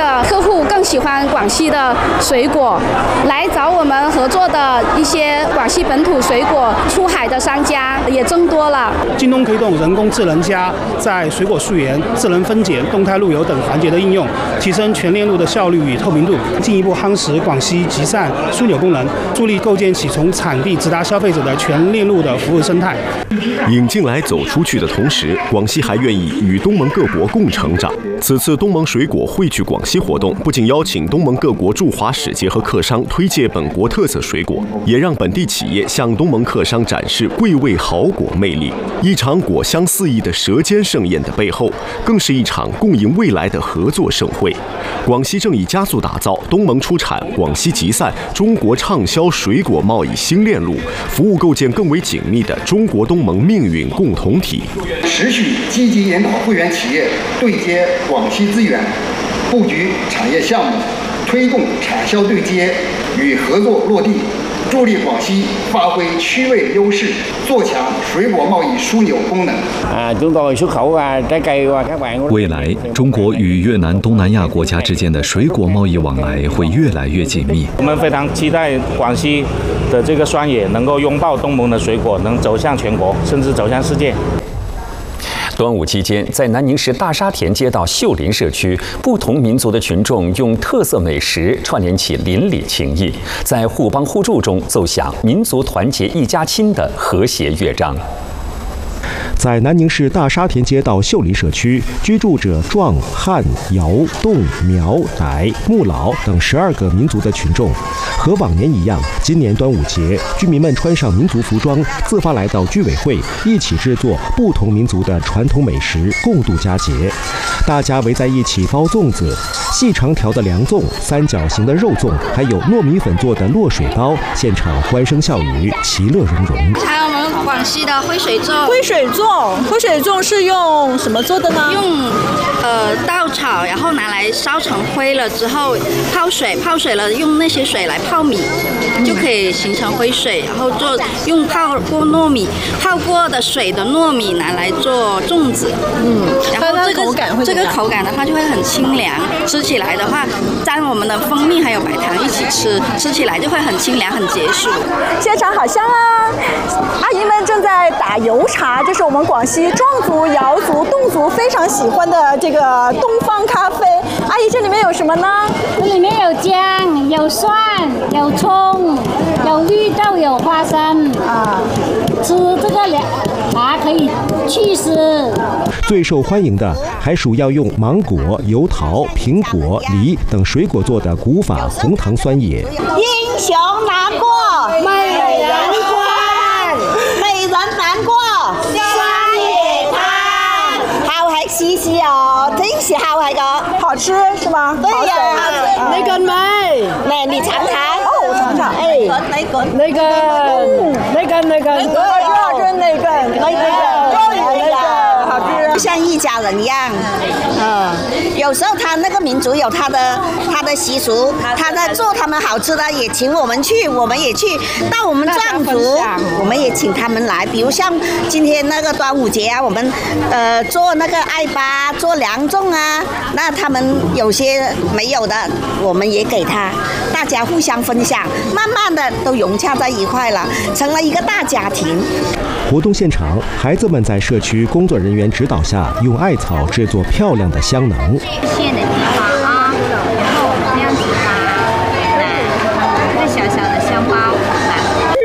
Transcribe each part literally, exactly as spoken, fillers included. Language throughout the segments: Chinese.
的客户更喜欢广西的水果，来找我们合作的一些广西本土水果出海的商家也增多了。 京东推动人工智能加在水果溯源、智能分拣、动态路由等环节的应用，提升全链路的效率与透明度，进一步夯实广西集散枢纽功能，助力构建起从产地直达消费者的全链路的服务生态。 引进来走出去的同时，广西还愿意与东盟各国共成长。此次东盟水果汇聚广西活动，不仅邀请东盟各国驻华使节和客商推介本国特色水果，也让本地企业向东盟客商展示贵味好果魅力。一场果香四溢的舌尖盛宴的背后，更是一场共赢未来的合作盛会。广西正以加速打造东盟出产、广西集散、中国畅销水果贸易新链路，服务构建更为紧密的中国东盟命运共同体。 持续积极引导会员企业对接广西资源，布局产业项目，推动产销对接与合作落地，助力广西发挥区位优势，做强水果贸易枢纽功能。 啊，中國出口啊，trái cây啊，các bạn。 未來，中國與越南、東南亞國家之間的水果貿易往來會越來越緊密。 我們非常期待廣西的這個雙野能夠擁抱東盟的水果，能走向全國，甚至走向世界。 端午期间，在南寧市大沙田街道秀林社區，不同民族的群眾用特色美食串聯起鄰里情誼，在互幫互助中奏響民族團結一家親的和諧樂章。 在南寧市大沙田街道秀林社區，居住着壯、漢、瑤、侗、苗、傣、穆老等十二個民族的群眾。和往年一樣，今年端午節，居民們穿上民族服裝，自發來到居委會，一起製作不同民族的傳統美食，共度佳節。大家圍在一起包粽子，細長條的涼粽、三角形的肉粽，還有糯米粉做的落水包，現場歡聲笑語，其樂融融。 還有我們廣西的灰水粽。 灰水粽，灰水粽是用什麼做的呢？ 用呃稻草，然後拿來燒成灰了之後泡水，泡水了用那些水來泡米，就可以形成灰水，然後做用泡過糯米泡過的水的糯米拿來做粽子。嗯，然後這個這個口感的話就會很清涼，吃起來的話沾我們的蜂蜜還有白糖一起吃，吃起來就會很清涼很解暑。 現場好香啊！阿姨們正在打油茶，這是我們廣西壯族、瑤族、侗族非常喜歡的這個東方咖啡。阿姨，這裡面有什麼呢？ 這裡面有薑、有蒜、有蔥、有綠豆、有花生啊。吃這個涼茶可以祛濕。 最受歡迎的還屬要用芒果、油桃、蘋果、梨等水果做的古法紅糖酸野。 英雄難過美人關，美人難過酸野湯，好吃試試哦，真是好吃個， 好吃是嗎？ 對呀， 那個沒， 來你嘗嘗。 哦，我嘗嘗。哎， 那個那個那個那個，那個就是那個那個。 就像一家人一樣，嗯，有時候他那個民族有他的他的習俗，他在做他們好吃的，也請我們去，我們也去。到我們壯族，我們也請他們來。比如像今天那個端午節啊，我們呃做那個艾粑，做涼粽啊，那他們有些沒有的，我們也給他，大家互相分享，慢慢的都融洽在一塊了，成了一個大家庭。 活動現場，孩子們在社區工作人員指導下，用艾草製作漂亮的香囊。 線的地方啊，然後這樣子吧，來一個小小的香包，來。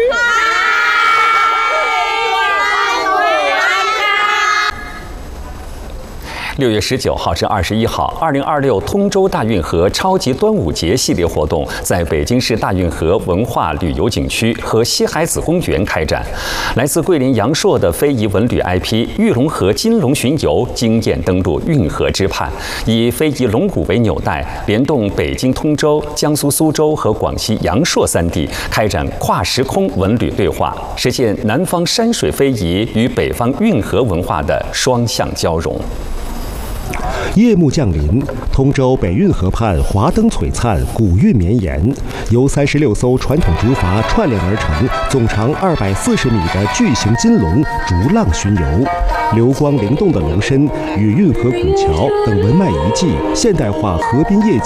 六月十九號至二十一號，二零二六通州大運河超級端午節系列活動在北京市大運河文化旅遊景區和西海子公園開展。來自桂林陽朔的非遺文旅 I P 玉龍河金龍巡遊驚豔登陸運河之畔，以非遺龍鼓為紐帶，聯動北京通州、江蘇蘇州和廣西陽朔三地，開展跨時空文旅對話，實現南方山水非遺與北方運河文化的雙向交融。 夜幕降臨，通州北運河畔華燈璀璨，古韻綿延。由三十六艘傳統竹筏串聯而成，總長二百四十米的巨型金龍逐浪巡遊，流光靈動的龍身與運河古橋等文脈遺跡、現代化河濱夜景。